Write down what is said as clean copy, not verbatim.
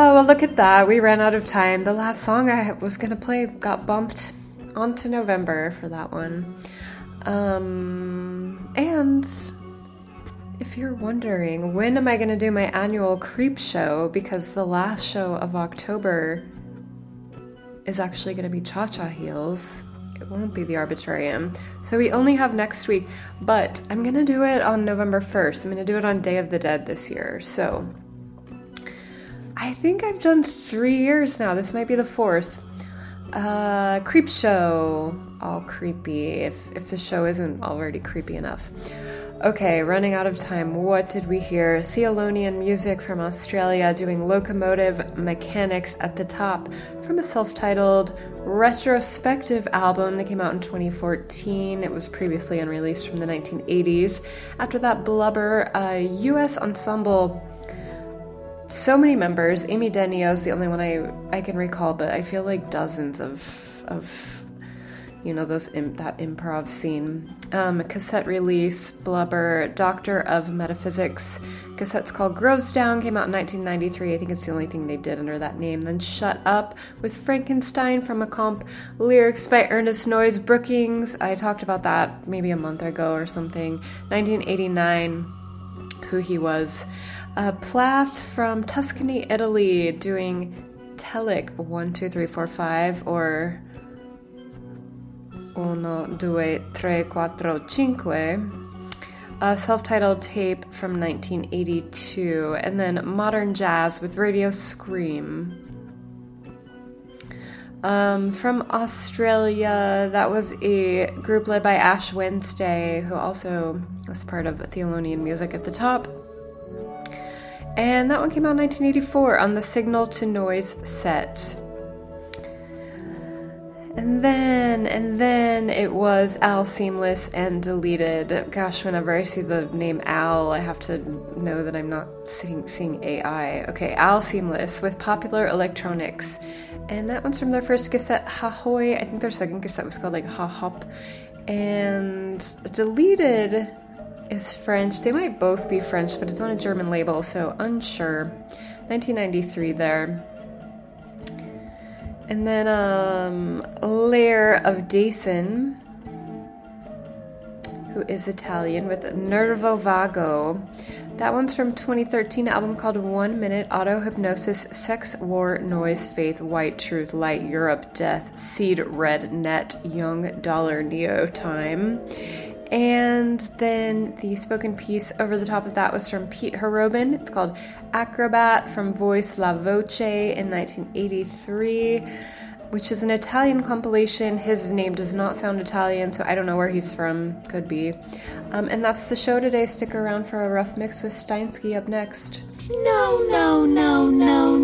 Oh, well, look at that. We ran out of time. The last song I was going to play got bumped onto November for that one. And if you're wondering, when am I going to do my annual Creep Show? Because the last show of October is actually going to be Cha Cha Heels. It won't be the Arbitrarium. So we only have next week, but I'm going to do it on November 1st. I'm going to do it on Day of the Dead this year. So I think I've done 3 years now. This might be the 4th. Creep Show. All creepy, if the show isn't already creepy enough. Okay, running out of time. What did we hear? Thelonian Music from Australia doing Locomotive Mechanics at the top from a self-titled retrospective album that came out in 2014. It was previously unreleased from the 1980s. After that, Blubber, a U.S. ensemble. So many members. Amy Denio's the only one I can recall, but I feel like dozens of you know, that improv scene. Cassette release, Blubber, Doctor of Metaphysics. Cassette's called Grows Down, came out in 1993. I think it's the only thing they did under that name. Then Shut Up with Frankenstein from a comp. Lyrics by Ernest Noyes Brookings. I talked about that maybe a month ago or something. 1989, Who He Was. Plath from Tuscany, Italy, doing Telic 1, 2, 3, 4, 5, or 1, 2, 3, 4, 5, a self-titled tape from 1982, and then Modern Jazz with Radio Scream. From Australia, that was a group led by Ash Wednesday, who also was part of Thelonian Music at the top. And that one came out in 1984 on the Signal to Noise set. And then it was Al Seamless and Deleted. Gosh, whenever I see the name Al, I have to know that I'm not seeing AI. Okay, Al Seamless with Popular Electronics. And that one's from their first cassette, Ha Hoy. I think their second cassette was called like Ha Hop. And Deleted is French. They might both be French, but it's on a German label, so unsure. 1993 there. And then Lair of Dason, who is Italian, with Nervo Vago. That one's from 2013, album called 1 Minute, Auto Hypnosis, Sex, War, Noise, Faith, White Truth, Light, Europe, Death, Seed, Red, Net, Young, Dollar, Neo, Time. And then the spoken piece over the top of that was from Pete Harobin. It's called Acrobat from Voice La Voce in 1983, which is an Italian compilation. His name does not sound Italian, so I don't know where he's from. Could be. And that's the show today. Stick around for a rough mix with Steinsky up next. No, no, no, no,